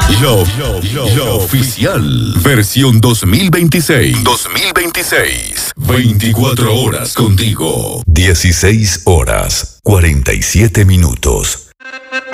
La oficial. Versión 2026. 24 horas contigo. 16 horas, 47 minutos.